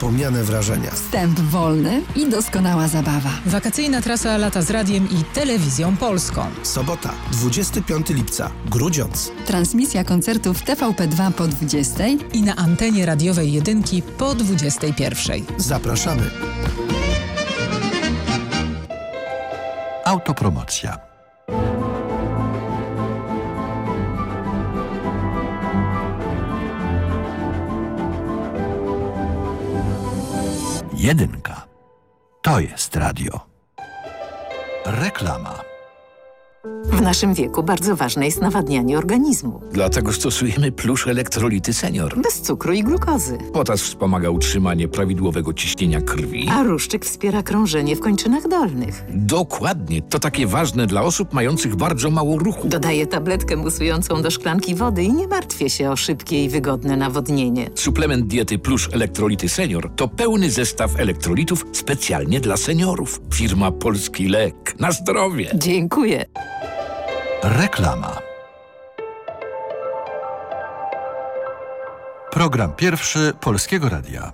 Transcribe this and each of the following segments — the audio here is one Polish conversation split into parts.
niezapomniane wrażenia. Wstęp wolny i doskonała zabawa. Wakacyjna trasa lata z radiem i telewizją polską. Sobota, 25 lipca, Grudziądz. Transmisja koncertów TVP2 po 20 i na antenie radiowej Jedynki po 21. Zapraszamy. Autopromocja. Jedynka. To jest radio. Reklama. W naszym wieku bardzo ważne jest nawadnianie organizmu. Dlatego stosujemy Plusz Elektrolity Senior. Bez cukru i glukozy. Potas wspomaga utrzymanie prawidłowego ciśnienia krwi. A ruszczyk wspiera krążenie w kończynach dolnych. Dokładnie. To takie ważne dla osób mających bardzo mało ruchu. Dodaję tabletkę musującą do szklanki wody i nie martwię się o szybkie i wygodne nawodnienie. Suplement diety Plusz Elektrolity Senior to pełny zestaw elektrolitów specjalnie dla seniorów. Firma Polski Lek. Na zdrowie. Dziękuję. Reklama. Program pierwszy Polskiego Radia.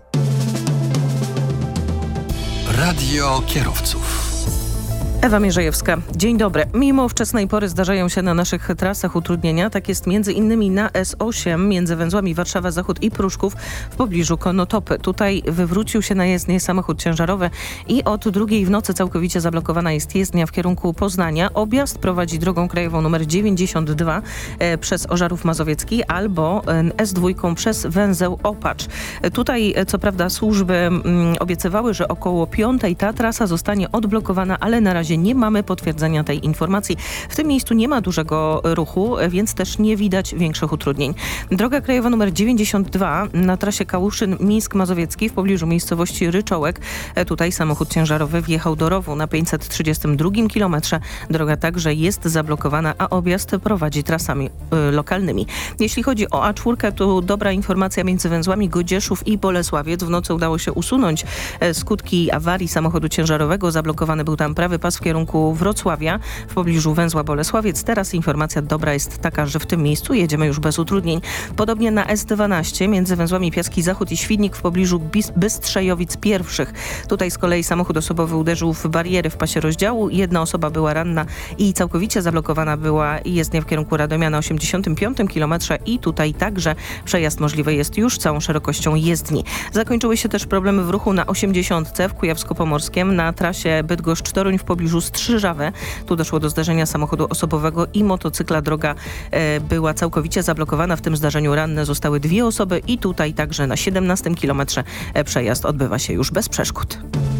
Radio kierowców. Ewa Mierzejewska. Dzień dobry. Mimo wczesnej pory zdarzają się na naszych trasach utrudnienia. Tak jest m.in. na S8 między węzłami Warszawa Zachód i Pruszków w pobliżu Konotopy. Tutaj wywrócił się na jezdnię samochód ciężarowy i od 2 w nocy całkowicie zablokowana jest jezdnia w kierunku Poznania. Objazd prowadzi drogą krajową nr 92 przez Ożarów Mazowiecki albo S2 przez węzeł Opacz. Tutaj co prawda służby obiecywały, że około 5 ta trasa zostanie odblokowana, ale na razie nie mamy potwierdzenia tej informacji. W tym miejscu nie ma dużego ruchu, więc też nie widać większych utrudnień. Droga krajowa nr 92 na trasie Kałuszyn-Mińsk Mazowiecki w pobliżu miejscowości Ryczołek. Tutaj samochód ciężarowy wjechał do rowu na 532 kilometrze. Droga także jest zablokowana, a objazd prowadzi trasami lokalnymi. Jeśli chodzi o A4, to dobra informacja między węzłami Godzieszów i Bolesławiec. W nocy udało się usunąć skutki awarii samochodu ciężarowego. Zablokowany był tam prawy pas w kierunku Wrocławia w pobliżu węzła Bolesławiec. Teraz informacja dobra jest taka, że w tym miejscu jedziemy już bez utrudnień. Podobnie na S12 między węzłami Piaski Zachód i Świdnik w pobliżu Bystrzejowic Pierwszych. Tutaj z kolei samochód osobowy uderzył w bariery w pasie rozdziału. Jedna osoba była ranna i całkowicie zablokowana była jezdnia w kierunku Radomia na 85 kilometrze i tutaj także przejazd możliwy jest już całą szerokością jezdni. Zakończyły się też problemy w ruchu na 80 w Kujawsko-Pomorskiem na trasie Bydgoszcz-Toruń w pobliżu Strzyżawy. Tu doszło do zdarzenia samochodu osobowego i motocykla. Droga była całkowicie zablokowana. W tym zdarzeniu ranne zostały 2 osoby i tutaj także na 17 kilometrze przejazd odbywa się już bez przeszkód.